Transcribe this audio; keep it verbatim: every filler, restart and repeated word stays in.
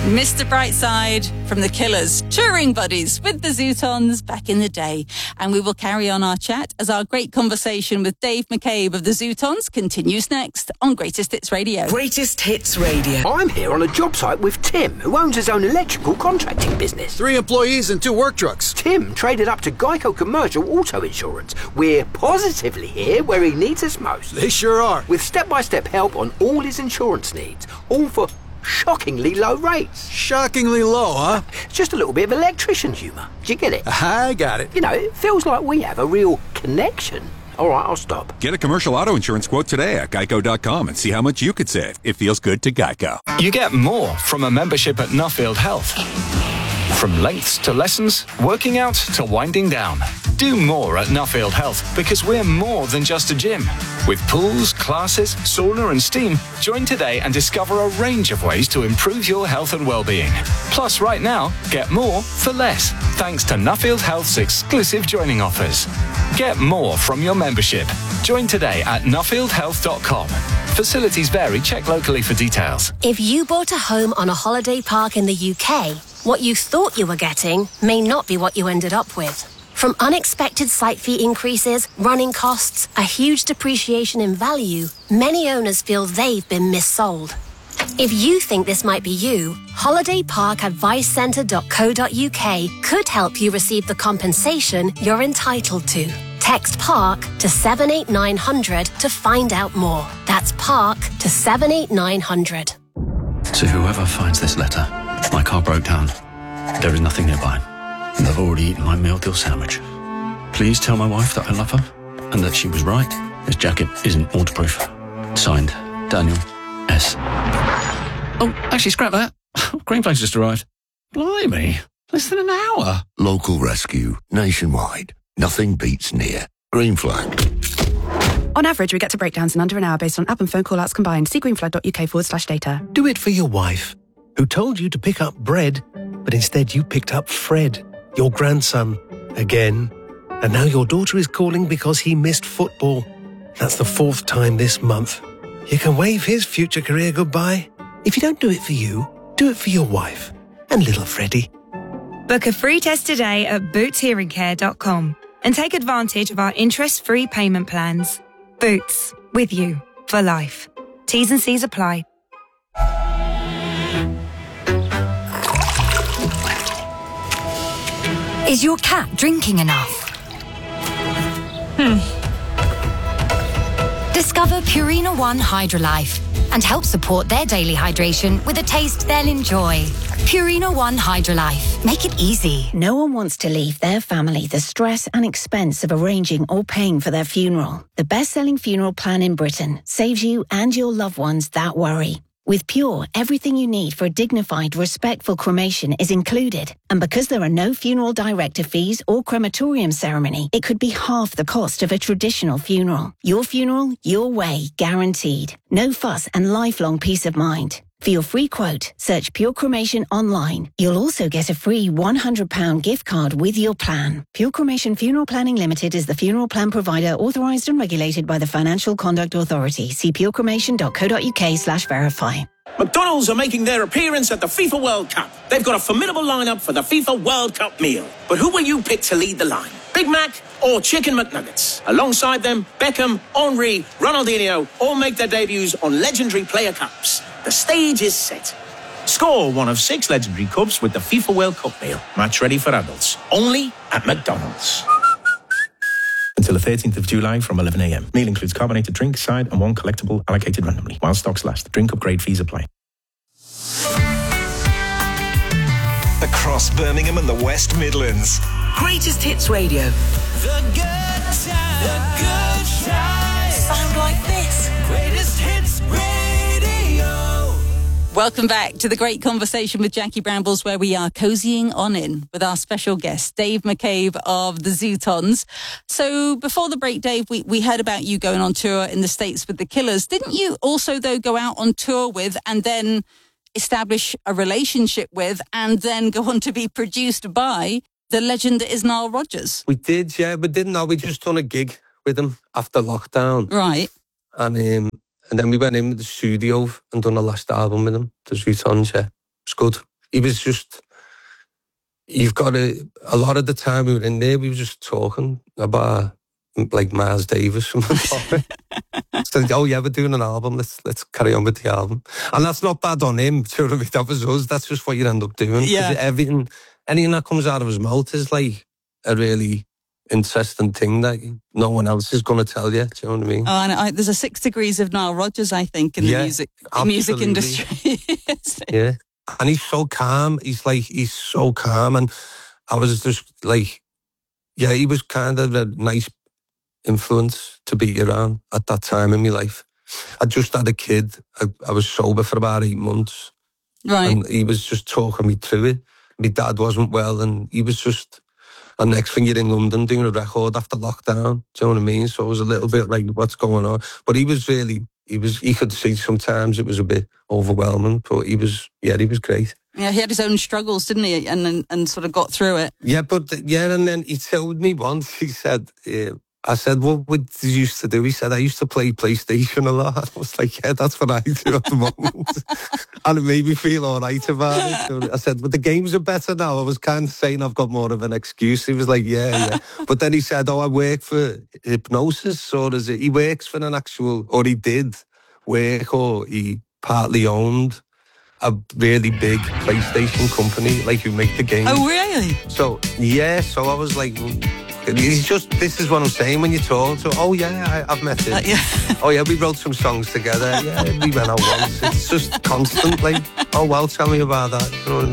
Mister Brightside from The Killers, touring buddies with the Zootons back in the day. And we will carry on our chat as our great conversation with Dave McCabe of the Zootons continues next on Greatest Hits Radio. Greatest Hits Radio. I'm here on a job site with Tim, who owns his own electrical contracting business. Three employees and two work trucks. Tim traded up to Geico Commercial Auto Insurance. We're positively here where he needs us most. They sure are. With step-by-step help on all his insurance needs, all for shockingly low rates. Shockingly low, huh? Just a little bit of electrician humour. Do you get it? I got it. You know, it feels like we have a real connection. All right, I'll stop. Get a commercial auto insurance quote today at geico dot com and see how much you could save. It feels good to Geico. You get more from a membership at Nuffield Health. From lengths to lessons, working out to winding down. Do more at Nuffield Health because we're more than just a gym. With pools, classes, sauna and steam, join today and discover a range of ways to improve your health and well-being. Plus, right now, get more for less, thanks to Nuffield Health's exclusive joining offers. Get more from your membership. Join today at nuffield health dot com. Facilities vary. Check locally for details. If you bought a home on a holiday park in the U K, what you thought you were getting may not be what you ended up with. From unexpected site fee increases, running costs, a huge depreciation in value, many owners feel they've been missold. If you think this might be you, holiday park advice centre dot co dot U K could help you receive the compensation you're entitled to. Text PARK to seven eight nine hundred to find out more. That's PARK to seven eight nine hundred. To whoever finds this letter, my car broke down. There is nothing nearby, and I've already eaten my meal deal sandwich. Please tell my wife that I love her and that she was right. This jacket isn't waterproof. Signed, Daniel S. Oh, actually, scrap that. Green Flag's just arrived. Blimey, less than an hour. Local rescue, nationwide. Nothing beats near. Green Flag. On average, we get to breakdowns in under an hour based on app and phone call-outs combined. See greenflag.uk forward slash data. Do it for your wife, who told you to pick up bread, but instead you picked up Fred, your grandson, again. And now your daughter is calling because he missed football. That's the fourth time this month. You can wave his future career goodbye. If you don't do it for you, do it for your wife and little Freddie. Book a free test today at boots hearing care dot com and take advantage of our interest-free payment plans. Boots, with you for life. T's and C's apply. Is your cat drinking enough? Hmm. Discover Purina One Hydrolife and help support their daily hydration with a taste they'll enjoy. Purina One Hydrolife. Make it easy. No one wants to leave their family the stress and expense of arranging or paying for their funeral. The best-selling funeral plan in Britain saves you and your loved ones that worry. With Pure, everything you need for a dignified, respectful cremation is included. And because there are no funeral director fees or crematorium ceremony, it could be half the cost of a traditional funeral. Your funeral, your way, guaranteed. No fuss and lifelong peace of mind. For your free quote, search Pure Cremation online. You'll also get a free one hundred pounds gift card with your plan. Pure Cremation Funeral Planning Limited is the funeral plan provider authorised and regulated by the Financial Conduct Authority. See pure cremation dot co dot uk slash verify. McDonald's are making their appearance at the FIFA World Cup. They've got a formidable lineup for the FIFA World Cup meal. But who will you pick to lead the line? Big Mac or Chicken McNuggets? Alongside them, Beckham, Henry, Ronaldinho all make their debuts on legendary player cups. The stage is set. Score one of six legendary cups with the FIFA World Cup meal. Match ready for adults. Only at McDonald's. Until the thirteenth of July from eleven a.m. Meal includes carbonated drink, side and one collectible allocated randomly. While stocks last. Drink upgrade fees apply. Across Birmingham and the West Midlands. Greatest Hits Radio. The good times. The good times. Sound like this. Greatest Hits Radio. Welcome back to the great conversation with Jackie Brambles, where we are cozying on in with our special guest, Dave McCabe of the Zootons. So before the break, Dave, we, we heard about you going on tour in the States with the Killers. Didn't you also, though, go out on tour with and then establish a relationship with and then go on to be produced by the legend that is Nile Rodgers? We did, yeah. We didn't know. We just done a gig with him after lockdown. Right. And um, and then we went in with the studio and done a last album with him, the Zootons, yeah. It's good. he was just, you've got to, a lot of the time we were in there, we were just talking about, like, Miles Davis from the top. So, oh yeah, we're doing an album, let's let's carry on with the album. And that's not bad on him, do you know what I mean? That was us, that's just what you end up doing. Yeah. Everything, anything that comes out of his mouth is like a really interesting thing that no one else is going to tell you, do you know what I mean? Oh, and I, there's a six degrees of Nile Rodgers, I think, in Yeah, the music the music absolutely. industry. Yeah. And he's so calm. He's like, he's so calm. And I was just like, yeah, he was kind of a nice influence to be around at that time in my life. I just had a kid. I, I was sober for about eight months. Right. And he was just talking me through it. My dad wasn't well, and he was just, and next thing you're in London doing a record after lockdown. Do you know what I mean? So it was a little bit like, what's going on? But he was really, he was, he could see sometimes it was a bit overwhelming, but he was, yeah, he was great. Yeah, he had his own struggles, didn't he? And and, and sort of got through it. Yeah, but, yeah, and then he told me once, he said, uh, I said, what would you used to do? He said, I used to play PlayStation a lot. I was like, yeah, that's what I do at the moment. And it made me feel all right about it. So I said, but the games are better now. I was kind of saying I've got more of an excuse. He was like, yeah, yeah. But then he said, oh, I work for Hypnosis, or is it? He works for an actual, or he did work, or he partly owned a really big PlayStation company, like who make the games. Oh, really? So, yeah, so I was like, well, he's just, this is what I'm saying when you talk. So, oh yeah, I, I've met him. Uh, yeah. Oh yeah, we wrote some songs together. Yeah, we went out once. It's just constant, like, oh well, tell me about that. You know what I